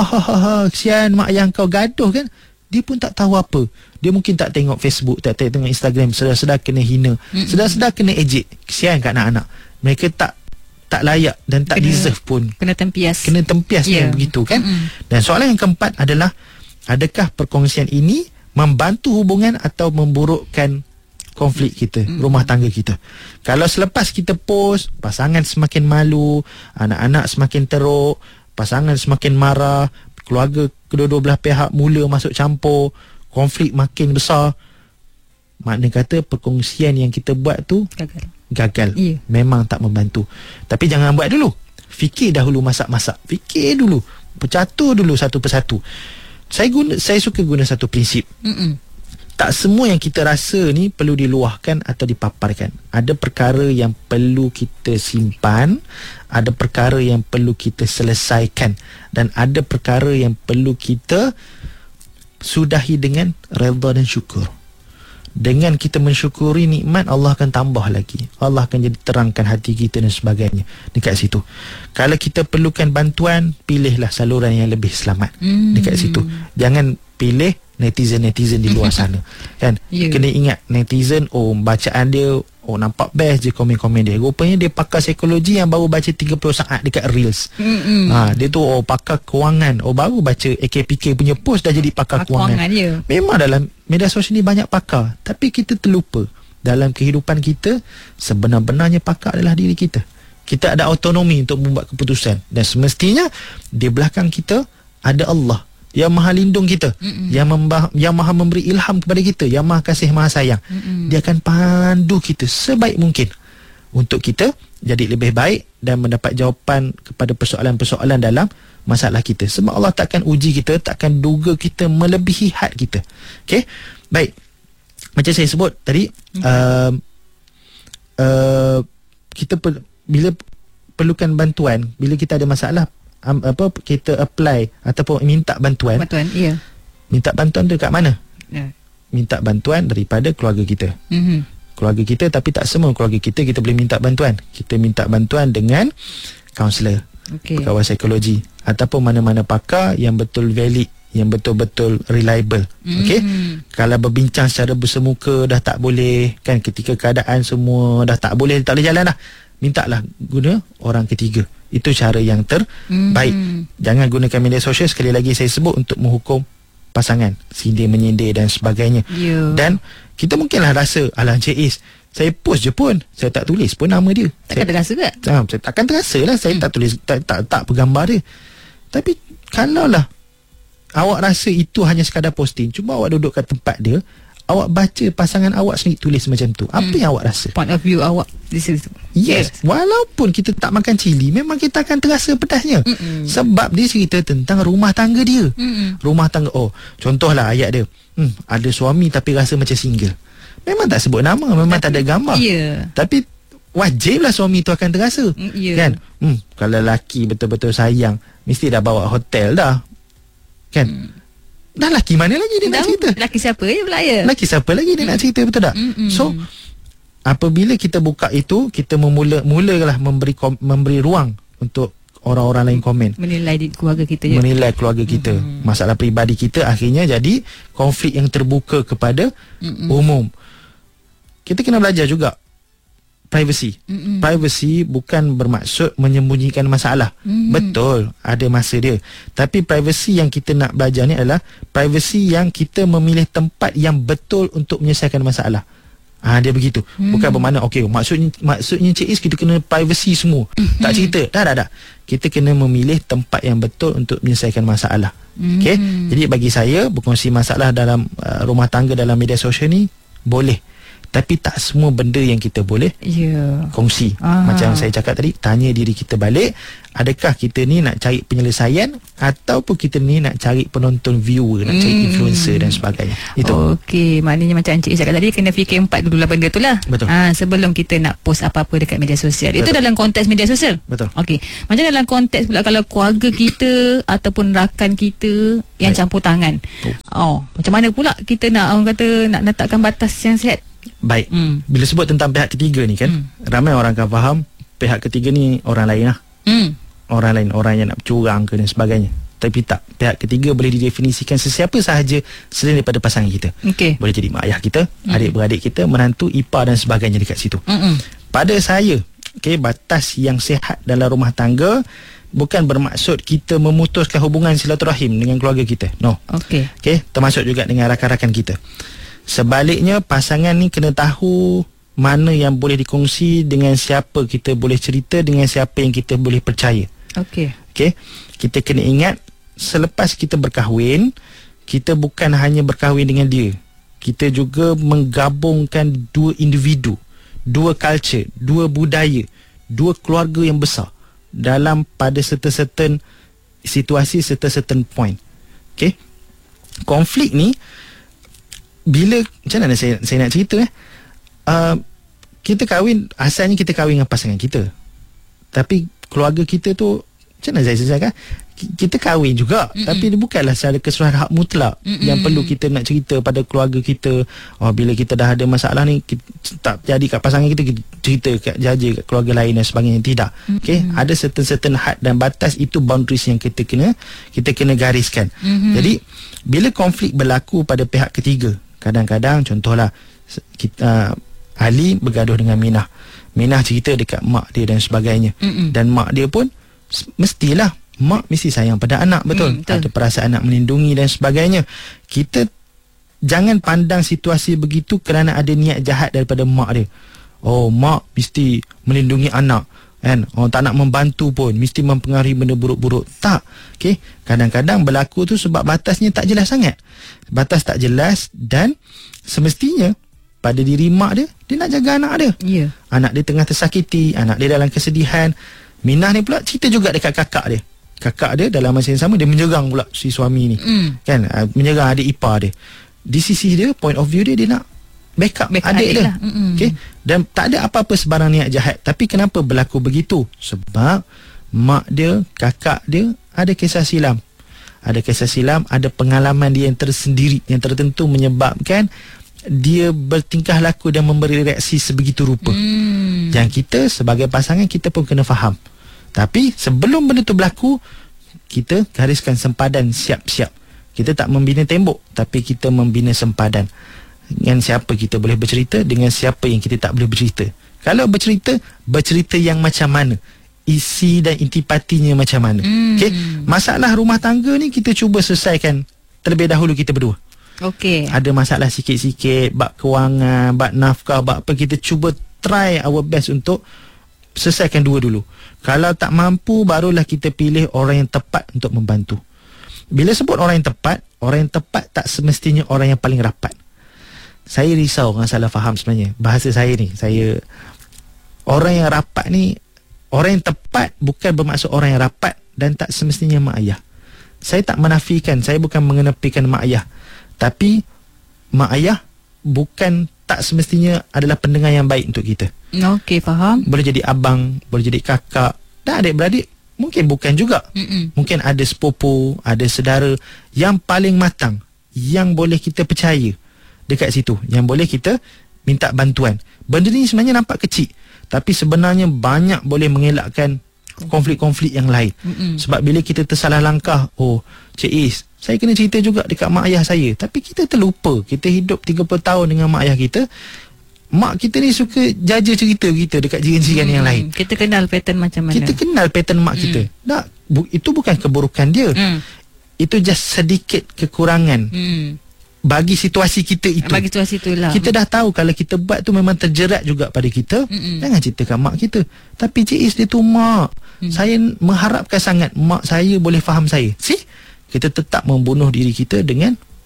Kesian mak ayah kau gaduh kan. Dia pun tak tahu apa. Dia mungkin tak tengok Facebook, tak tengok Instagram, sedar-sedar kena hina, sedar-sedar kena ejek. Kesian kat anak-anak. Mereka tak layak dan tak deserve pun. Kena tempias begitu kan. Dan soalan yang keempat adalah, adakah perkongsian ini membantu hubungan atau memburukkan konflik kita, rumah tangga kita? Kalau selepas kita post, pasangan semakin malu, anak-anak semakin teruk, pasangan semakin marah, keluarga kedua-dua belah pihak mula masuk campur, konflik makin besar, makna kata perkongsian yang kita buat tu gagal. Memang tak membantu. Tapi jangan buat dulu. Fikir dahulu masak-masak. Fikir dulu. Bercatur dulu satu persatu. Saya suka guna satu prinsip. Tak semua yang kita rasa ni perlu diluahkan atau dipaparkan. Ada perkara yang perlu kita simpan, ada perkara yang perlu kita selesaikan, dan ada perkara yang perlu kita sudahi dengan redha dan syukur. Dengan kita mensyukuri nikmat, Allah akan tambah lagi. Allah akan jadi terangkan hati kita dan sebagainya dekat situ. Kalau kita perlukan bantuan, pilihlah saluran yang lebih selamat dekat situ. Jangan pilih netizen-netizen di luar sana kan. Kena ingat, netizen bacaan dia nampak best je komen-komen dia. Rupanya dia pakar psikologi yang baru baca 30 saat dekat Reels. Dia tu pakar kewangan, baru baca AKPK punya post dah jadi pakar kewangan. Memang dalam media sosial ni banyak pakar, tapi kita terlupa dalam kehidupan kita sebenar-benarnya pakar adalah diri kita. Kita ada autonomi untuk membuat keputusan, dan semestinya di belakang kita ada Allah yang maha lindung kita, yang maha memberi ilham kepada kita, yang maha kasih, maha sayang. Dia akan pandu kita sebaik mungkin untuk kita jadi lebih baik dan mendapat jawapan kepada persoalan-persoalan dalam masalah kita. Sebab Allah takkan uji kita, takkan duga kita melebihi had kita. Okey, baik. Macam saya sebut tadi, kita bila perlukan bantuan, bila kita ada masalah, kita apply ataupun minta bantuan. Minta bantuan tu kat mana? Minta bantuan daripada keluarga kita. Keluarga kita, tapi tak semua keluarga kita boleh minta bantuan. Kita minta bantuan dengan kaunselor, pegawai psikologi, ataupun mana-mana pakar yang betul valid, yang betul-betul reliable. Kalau berbincang secara bersemuka dah tak boleh kan, ketika keadaan semua dah tak boleh jalan dah, mintalah guna orang ketiga. Itu cara yang terbaik. Jangan gunakan media sosial, sekali lagi saya sebut, untuk menghukum pasangan, sindir menyindir dan sebagainya. Dan kita mungkinlah rasa, alah Encik Is, saya post je pun, saya tak tulis pun nama dia. Takkan terasa ke? Saya takkan terasa lah. Saya tak tulis, tak bergambar dia. Tapi kalaulah awak rasa itu hanya sekadar posting, cuba awak duduk kat tempat dia, awak baca pasangan awak sendiri tulis macam tu, apa yang awak rasa? Point of view awak di situ. Yes. Walaupun kita tak makan cili, memang kita akan terasa pedasnya. Sebab dia cerita tentang rumah tangga dia. Rumah tangga, contohlah ayat dia, ada suami tapi rasa macam single. Memang tak sebut nama, memang tak ada gambar. Tapi wajiblah suami tu akan terasa. Kan? Kalau lelaki betul-betul sayang, mesti dah bawa hotel dah. Kan? Dah laki mana lagi dia nak cerita? Laki siapa je pula ya? Laki siapa lagi dia nak cerita, betul tak? So apabila kita buka itu, kita mulalah memberi ruang untuk orang-orang lain komen, menilai keluarga kita je. Menilai keluarga kita, masalah peribadi kita, akhirnya jadi konflik yang terbuka kepada umum. Kita kena belajar juga privacy. Privacy bukan bermaksud menyembunyikan masalah. Betul, ada masa dia. Tapi privacy yang kita nak belajar ni adalah privacy yang kita memilih tempat yang betul untuk menyelesaikan masalah. Dia begitu. Bukan bermakna maksudnya Cik Is kita kena privacy semua. Tak cerita. Dah. Kita kena memilih tempat yang betul untuk menyelesaikan masalah. Okey. Jadi bagi saya, berkongsi masalah dalam rumah tangga dalam media sosial ni boleh. Tapi tak semua benda yang kita boleh kongsi. Macam saya cakap tadi, tanya diri kita balik, adakah kita ni nak cari penyelesaian ataupun kita ni nak cari penonton, viewer, nak cari influencer dan sebagainya. Itu. Okey, maknanya macam Encik cakap tadi, kena fikir 4 dulu lah benda tu lah. Betul. Sebelum kita nak post apa-apa dekat media sosial. Betul. Itu dalam konteks media sosial. Betul. Okey, macam dalam konteks pula kalau keluarga kita ataupun rakan kita yang campur tangan. Macam mana pula kita nak, orang kata, nak letakkan batas yang sihat? Baik. Bila sebut tentang pihak ketiga ni kan, ramai orang akan faham pihak ketiga ni orang lain lah. Orang lain, orang yang nak curang ke dan sebagainya. Tapi tak, pihak ketiga boleh didefinisikan sesiapa sahaja selain daripada pasangan kita. Boleh jadi mak ayah kita, adik-beradik kita, menantu, ipar dan sebagainya dekat situ. Pada saya, batas yang sihat dalam rumah tangga bukan bermaksud kita memutuskan hubungan silaturahim dengan keluarga kita. No. Termasuk juga dengan rakan-rakan kita. Sebaliknya, pasangan ni kena tahu mana yang boleh dikongsi, dengan siapa kita boleh cerita, dengan siapa yang kita boleh percaya. Kita kena ingat, selepas kita berkahwin, kita bukan hanya berkahwin dengan dia. Kita juga menggabungkan dua individu, dua culture, dua budaya, dua keluarga yang besar dalam pada certain situasi, certain point. Konflik ni, bila, macam mana saya nak cerita kita kahwin, asalnya kita kahwin dengan pasangan kita, tapi keluarga kita tu, macam mana saya cakap, kita kahwin juga, tapi dia bukanlah secara keseluruhan hak mutlak yang perlu kita nak cerita pada keluarga kita. Bila kita dah ada masalah ni, kita tak jadi kat pasangan kita cerita kat jaja kat keluarga lain dan sebagainya. Tidak. Ada certain had dan batas, itu boundaries yang kita kena gariskan. Jadi bila konflik berlaku pada pihak ketiga, kadang-kadang contohlah kita, Ali bergaduh dengan Minah. Minah cerita dekat mak dia dan sebagainya. Dan mak dia pun mestilah, mak mesti sayang pada anak, betul? Ada perasaan nak melindungi dan sebagainya. Kita jangan pandang situasi begitu kerana ada niat jahat daripada mak dia. Mak mesti melindungi anak, kan? Tak nak membantu pun, mesti mempengaruhi benda buruk-buruk. Tak. Kadang-kadang berlaku tu sebab batasnya tak jelas sangat. Batas tak jelas, dan semestinya pada diri mak dia nak jaga anak dia. Anak dia tengah tersakiti, anak dia dalam kesedihan. Minah ni pula cerita juga dekat kakak dia. Kakak dia dalam masa yang sama, dia menyerang pula si suami ni. Kan? Menyerang adik ipar dia. Di sisi dia, point of view dia nak backup adik dia lah. Dan tak ada apa-apa sebarang niat jahat. Tapi kenapa berlaku begitu? Sebab mak dia, kakak dia ada kisah silam. Ada pengalaman dia yang tersendiri, yang tertentu, menyebabkan dia bertingkah laku dan memberi reaksi sebegitu rupa. Yang kita sebagai pasangan, kita pun kena faham. Tapi sebelum benda tu berlaku, kita gariskan sempadan, siap-siap. Kita tak membina tembok, tapi kita membina sempadan. Dengan siapa kita boleh bercerita, dengan siapa yang kita tak boleh bercerita. Kalau bercerita yang macam mana, isi dan intipatinya macam mana. Masalah rumah tangga ni kita cuba selesaikan terlebih dahulu kita berdua. Ada masalah sikit-sikit, bab kewangan, bab nafkah, bab apa, kita cuba try our best untuk selesaikan dua dulu. Kalau tak mampu, barulah kita pilih orang yang tepat untuk membantu. Bila sebut orang yang tepat tak semestinya orang yang paling rapat. Saya risau orang salah faham sebenarnya bahasa saya ni. Orang yang rapat ni, orang yang tepat bukan bermaksud orang yang rapat, dan tak semestinya mak ayah. Saya tak menafikan, saya bukan mengenepikan mak ayah, tapi mak ayah bukan tak semestinya adalah pendengar yang baik untuk kita. Faham. Boleh jadi abang, boleh jadi kakak, dan adik-beradik mungkin bukan juga. Mungkin ada sepupu, ada saudara yang paling matang, yang boleh kita percaya dekat situ, yang boleh kita minta bantuan. Benda ni sebenarnya nampak kecil, tapi sebenarnya banyak boleh mengelakkan konflik-konflik yang lain. Sebab bila kita tersalah langkah, Cik Is, saya kena cerita juga dekat mak ayah saya, tapi kita terlupa, kita hidup 30 tahun dengan mak ayah kita. Mak kita ni suka jaja cerita kita dekat jiran-jiran yang lain. Kita kenal pattern macam mana. Kita kenal pattern mak kita. Itu bukan keburukan dia. Itu just sedikit kekurangan bagi situasi kita itu. Bagi situasi itulah. Kita dah tahu kalau kita buat tu memang terjerat juga pada kita. Jangan ceritakan mak kita. Tapi Cik Is, dia tu mak. Saya mengharapkan sangat mak saya boleh faham saya. Kita tetap membunuh diri kita dengan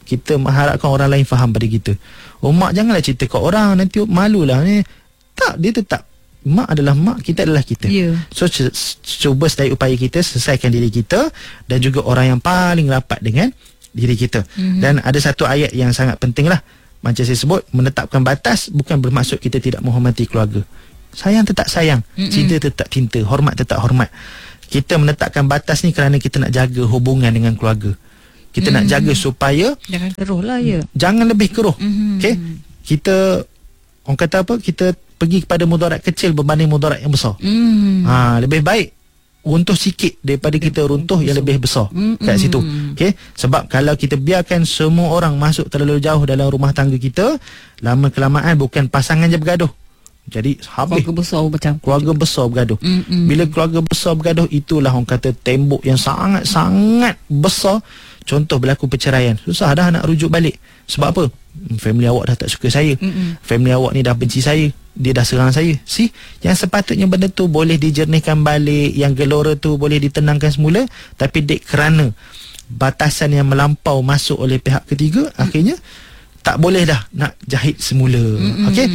kita mengharapkan orang lain faham pada kita. Mak janganlah cerita kat orang, nanti malulah ni. Tak, dia tetap mak adalah mak, kita adalah kita. So cuba sedaya upaya kita selesaikan diri kita dan juga orang yang paling rapat dengan diri kita. Dan ada satu ayat yang sangat penting lah, macam saya sebut, menetapkan batas bukan bermaksud kita tidak menghormati keluarga. Sayang tetap sayang, cinta tetap cinta, hormat tetap hormat. Kita menetapkan batas ni kerana kita nak jaga hubungan dengan keluarga. Kita nak jaga supaya jangan keruh lah jangan lebih keruh. Okay, kita orang kata apa, kita pergi kepada mudarat kecil berbanding mudarat yang besar. Lebih baik runtuh sikit daripada kita runtuh yang lebih besar kat situ. Okay, sebab kalau kita biarkan semua orang masuk terlalu jauh dalam rumah tangga kita, lama kelamaan bukan pasangan je bergaduh, jadi habis keluarga besar bergaduh. Bila keluarga besar bergaduh, itulah orang kata tembok yang sangat-sangat besar. Contoh berlaku perceraian, susah dah nak rujuk balik. Sebab apa? Family awak dah tak suka saya, family awak ni dah benci saya, dia dah serang saya. Yang sepatutnya benda tu boleh dijernihkan balik, yang gelora tu boleh ditenangkan semula, tapi kerana batasan yang melampau masuk oleh pihak ketiga, akhirnya tak boleh dah nak jahit semula. Okey,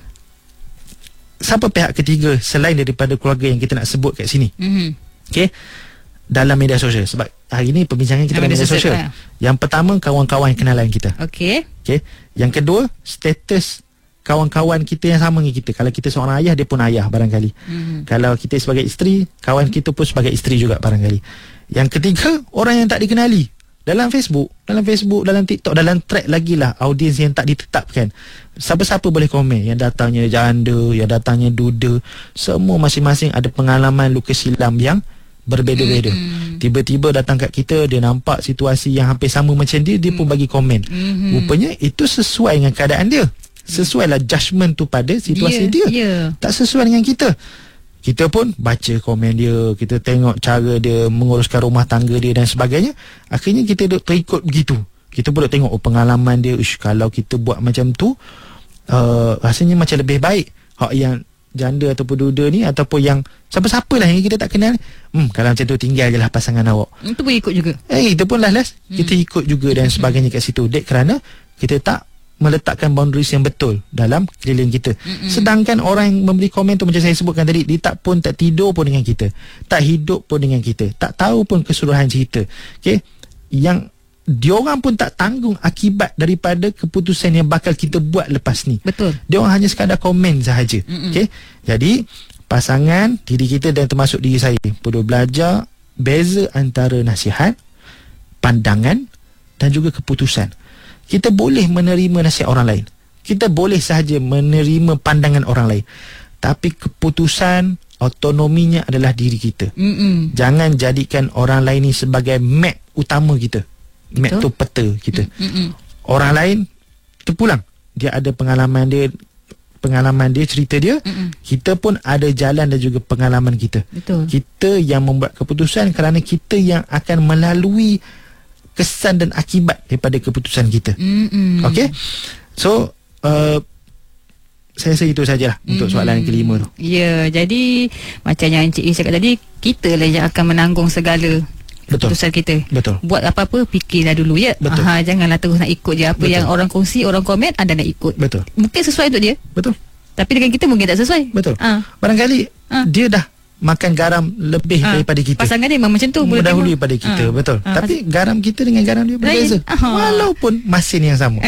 siapa pihak ketiga selain daripada keluarga yang kita nak sebut kat sini? Okey, dalam media sosial. Sebab hari ni perbincangan kita dalam media sosial. Yang pertama, kawan-kawan kenalan kita. Okey. Yang kedua, status kawan-kawan kita yang sama dengan kita. Kalau kita seorang ayah, dia pun ayah barangkali. Kalau kita sebagai isteri, kawan kita pun sebagai isteri juga barangkali. Yang ketiga, orang yang tak dikenali. Dalam Facebook, dalam TikTok, dalam thread lagi lah, audiens yang tak ditetapkan. Siapa-siapa boleh komen. Yang datangnya janda, yang datangnya duda. Semua masing-masing ada pengalaman luka silam yang berbeza-beza. Tiba-tiba datang kat kita, dia nampak situasi yang hampir sama macam dia pun bagi komen. Rupanya itu sesuai dengan keadaan dia. Sesuai lah judgement tu pada situasi dia. Tak sesuai dengan kita. Kita pun baca komen dia, kita tengok cara dia menguruskan rumah tangga dia dan sebagainya. Akhirnya kita duk terikut begitu. Kita pun duk tengok pengalaman dia. Kalau kita buat macam tu, rasanya macam lebih baik. Hak yang janda ataupun duda ni, ataupun yang siapa-siapa lah yang kita tak kenal, kalau macam tu tinggal je lah pasangan awak. Itu pun ikut juga. Kita pun lah kita ikut juga dan sebagainya kat situ. Kerana kita tak meletakkan boundaries yang betul dalam keliling kita. Sedangkan orang yang memberi komen tu, macam saya sebutkan tadi, dia tak tidur pun dengan kita, tak hidup pun dengan kita, tak tahu pun keseluruhan cerita. Okay, yang diorang pun tak tanggung akibat daripada keputusan yang bakal kita buat lepas ni. Betul. Diorang hanya sekadar komen sahaja. Okay, jadi pasangan, diri kita dan termasuk diri saya perlu belajar beza antara nasihat, pandangan dan juga keputusan. Kita boleh menerima nasihat orang lain, kita boleh sahaja menerima pandangan orang lain, tapi keputusan, autonominya adalah diri kita. Jangan jadikan orang lain ni sebagai map utama kita. Map tu peta kita. Orang lain terpulang, dia ada pengalaman dia, cerita dia. Kita pun ada jalan dan juga pengalaman kita. Kita yang membuat keputusan kerana kita yang akan melalui kesan dan akibat daripada keputusan kita. Okey, so saya rasa itu sajalah untuk soalan yang kelima tu. Jadi macam yang Encik Is cakap tadi, kita lah yang akan menanggung segala keputusan kita. Buat apa-apa, fikirlah dulu ya. Janganlah terus nak ikut je apa yang orang kongsi, orang komen, anda nak ikut. Mungkin sesuai untuk dia. Tapi dengan kita mungkin tak sesuai. Barangkali dia dah makan garam lebih daripada kita. Pasangan dia memang macam tu, mendahului daripada kita. Tapi garam kita dengan garam dia berbeza, walaupun masin yang sama.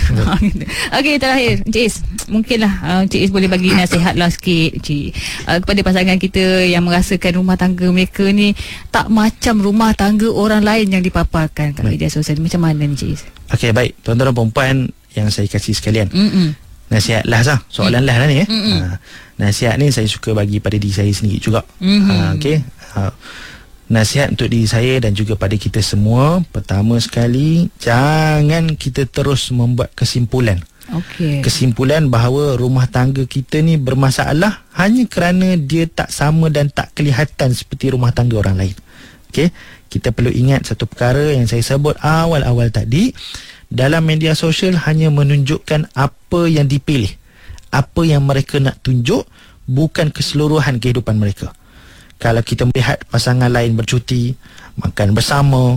Okey, terakhir Encik Is, mungkinlah Encik Is boleh bagi nasihat lah sikit kepada pasangan kita yang merasakan rumah tangga mereka ni tak macam rumah tangga orang lain yang dipaparkan kat media sosial. Macam mana Encik Is? Okey, baik tuan-tuan dan puan yang saya kasih sekalian, nasihat lah soalan lah ni nasihat ni saya suka bagi pada diri saya sendiri juga. Okey, nasihat untuk diri saya dan juga pada kita semua. Pertama sekali, jangan kita terus membuat kesimpulan. Kesimpulan bahawa rumah tangga kita ni bermasalah hanya kerana dia tak sama dan tak kelihatan seperti rumah tangga orang lain. Okey, kita perlu ingat satu perkara yang saya sebut awal-awal tadi. Dalam media sosial hanya menunjukkan apa yang dipilih, apa yang mereka nak tunjuk, bukan keseluruhan kehidupan mereka. Kalau kita melihat pasangan lain bercuti, makan bersama,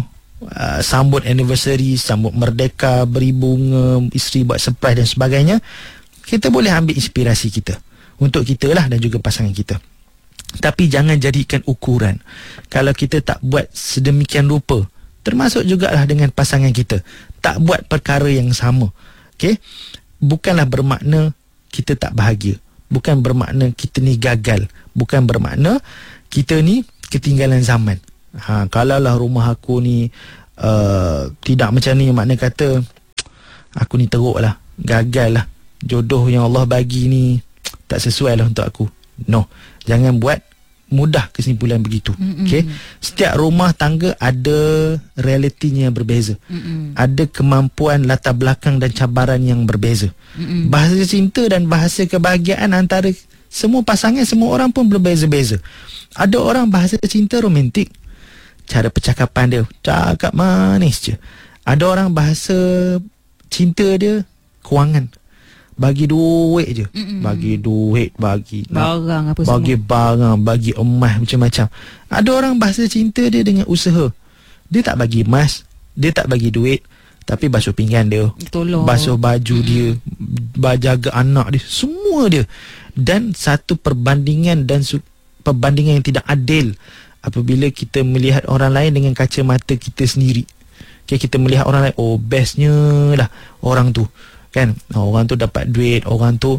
sambut anniversary, sambut merdeka, beri bunga, isteri buat surprise dan sebagainya, kita boleh ambil inspirasi kita untuk kita lah dan juga pasangan kita. Tapi jangan jadikan ukuran. Kalau kita tak buat sedemikian rupa, termasuk jugalah dengan pasangan kita, tak buat perkara yang sama, okey, bukanlah bermakna kita tak bahagia, bukan bermakna kita ni gagal, bukan bermakna kita ni ketinggalan zaman. Kalaulah rumah aku ni tidak macam ni, makna kata aku ni teruk lah, gagal lah, jodoh yang Allah bagi ni tak sesuai lah untuk aku. No, jangan buat mudah kesimpulan begitu. Okay? Setiap rumah tangga ada realitinya yang berbeza, ada kemampuan, latar belakang dan cabaran yang berbeza. Bahasa cinta dan bahasa kebahagiaan antara semua pasangan, semua orang pun berbeza-beza. Ada orang bahasa cinta romantik, cara percakapan dia cakap manis je. Ada orang bahasa cinta dia kewangan, bagi duit je, bagi duit, bagi barang, apa bagi semua, barang, bagi emas, macam-macam. Ada orang bahasa cinta dia dengan usaha. Dia tak bagi emas, dia tak bagi duit, tapi basuh pinggan dia, tolong basuh baju dia, jaga anak dia, semua dia. Dan satu perbandingan dan perbandingan yang tidak adil apabila kita melihat orang lain dengan kacamata kita sendiri. Okay, kita melihat orang lain, oh bestnya lah orang tu, kan, orang tu dapat duit, orang tu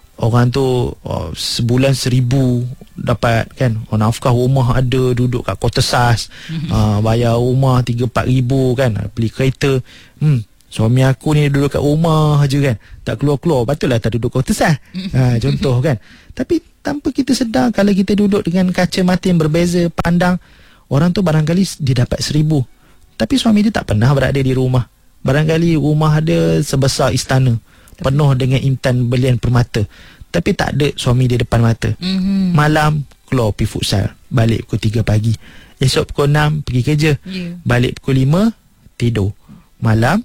sebulan 1,000 dapat, kan, nafkah rumah ada, duduk kat Kotersas, bayar rumah 3-4 ribu, kan, beli kereta. Suami aku ni duduk kat rumah je, kan, tak keluar-keluar, patutlah tak duduk Kotersas. Contoh, kan. Tapi tanpa kita sedar, kalau kita duduk dengan kacamata yang berbeza pandang, orang tu barangkali dia dapat 1,000, tapi suami dia tak pernah berada di rumah. Barangkali rumah dia sebesar istana, penuh dengan intan berlian permata, tapi tak ada suami dia depan mata. Malam keluar pergi futsal, balik pukul 3 pagi. Esok pukul 6 pergi kerja, balik pukul 5 tidur. Malam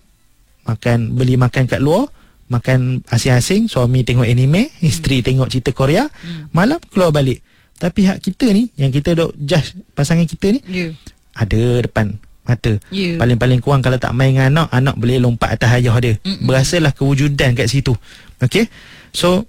beli makan kat luar, makan asing-asing, suami tengok anime, isteri tengok cerita Korea, malam keluar balik. Tapi hak kita ni, yang kita dok judge pasangan kita ni, ada depan mata. Paling-paling kurang kalau tak main dengan anak boleh lompat atas ayah dia. Berasalah kewujudan kat situ. Okay, so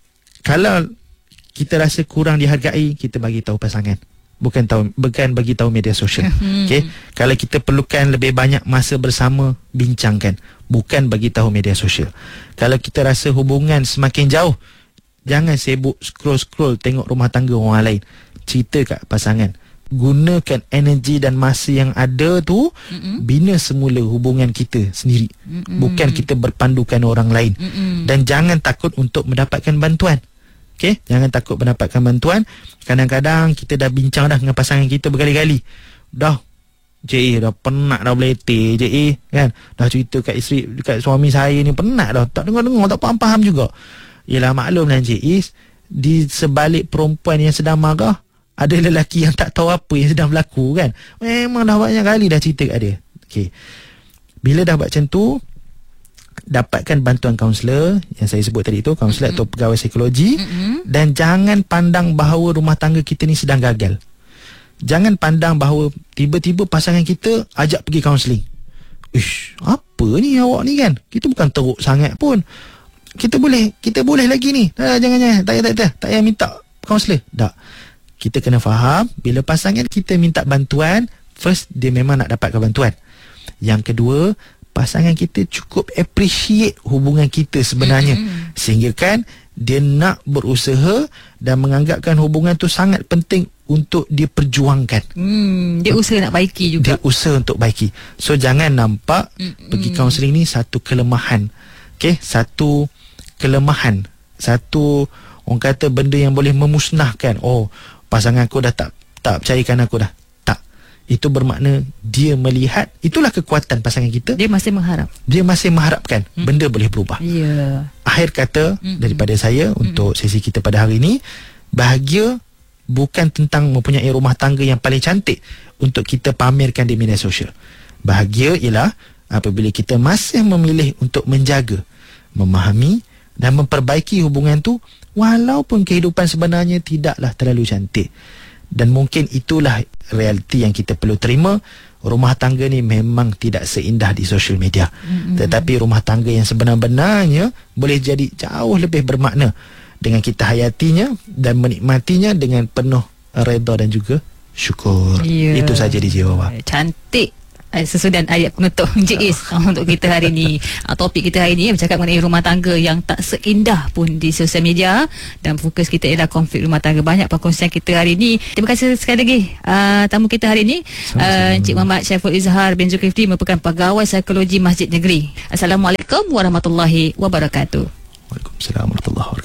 kalau kita rasa kurang dihargai, kita bagi tahu pasangan, bukan bagi tahu media sosial. Okay, kalau kita perlukan lebih banyak masa bersama, bincangkan, bukan bagi tahu media sosial. Kalau kita rasa hubungan semakin jauh, jangan sibuk scroll tengok rumah tangga orang lain. Cerita kat pasangan, gunakan energi dan masa yang ada tu, bina semula hubungan kita sendiri, bukan kita berpandukan orang lain. Dan jangan takut untuk mendapatkan bantuan. Okay, jangan takut mendapatkan bantuan. Kadang-kadang kita dah bincang dah dengan pasangan kita berkali-kali, dah dah penat dah belete kan, dah cerita kat isteri, kat suami saya ni penat dah, tak dengar-dengar, tak faham-faham juga. Yelah, maklumlah Encik Is, di sebalik perempuan yang sedang marah, ada lelaki yang tak tahu apa yang sedang berlaku, kan. Memang dah banyak kali dah cerita kat dia. Okay, bila dah buat macam tu, dapatkan bantuan kaunselor yang saya sebut tadi tu, kaunselor atau pegawai psikologi. Dan jangan pandang bahawa rumah tangga kita ni sedang gagal. Jangan pandang bahawa tiba-tiba pasangan kita ajak pergi kaunseling. Ish, apa ni awak ni, kan, kita bukan teruk sangat pun, kita boleh lagi ni. Jangan tak payah minta kaunselor. Tak, kita kena faham, bila pasangan kita minta bantuan, first, dia memang nak dapatkan bantuan. Yang kedua, pasangan kita cukup appreciate hubungan kita sebenarnya, sehingga kan dia nak berusaha dan menganggapkan hubungan tu sangat penting untuk dia perjuangkan. Dia usaha nak baiki juga. Dia usaha untuk baiki. So jangan nampak pergi kaunseling ni satu kelemahan. Okay, satu kelemahan, satu orang kata benda yang boleh memusnahkan. Oh, pasangan aku dah tak percayakan aku dah. Tak. Itu bermakna dia melihat, itulah kekuatan pasangan kita. Dia masih mengharap. Dia masih mengharapkan benda boleh berubah. Akhir kata daripada saya untuk sesi kita pada hari ini, bahagia bukan tentang mempunyai rumah tangga yang paling cantik untuk kita pamerkan di media sosial. Bahagia ialah apabila kita masih memilih untuk menjaga, memahami dan memperbaiki hubungan tu, walaupun kehidupan sebenarnya tidaklah terlalu cantik. Dan mungkin itulah realiti yang kita perlu terima. Rumah tangga ni memang tidak seindah di social media. Tetapi rumah tangga yang sebenar-benarnya boleh jadi jauh lebih bermakna dengan kita hayatinya dan menikmatinya dengan penuh redha dan juga syukur. Itu saja DJ Wawa. Cantik sesudah ayat penutup Encik Is untuk kita hari ni. Topik kita hari ni bercakap mengenai rumah tangga yang tak seindah pun di sosial media, dan fokus kita ialah konflik rumah tangga. Banyak perkongsian kita hari ni. Terima kasih sekali lagi tamu kita hari ni, Encik Muhammad Syaiful Izhar bin Zulkifli, merupakan pegawai psikologi Masjid Negeri. Assalamualaikum warahmatullahi wabarakatuh. Waalaikumsalam warahmatullahi wabarakatuh.